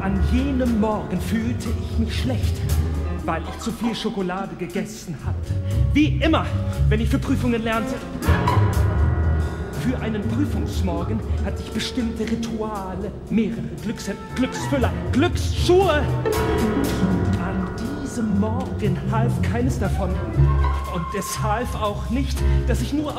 An jenem Morgen fühlte ich mich schlecht, weil ich zu viel Schokolade gegessen hatte. Wie immer, wenn ich für Prüfungen lernte. Für einen Prüfungsmorgen hatte ich bestimmte Rituale, mehrere Glückshemden, Glücksfüller, Glücksschuhe. An diesem Morgen half keines davon. Und es half auch nicht, dass ich nur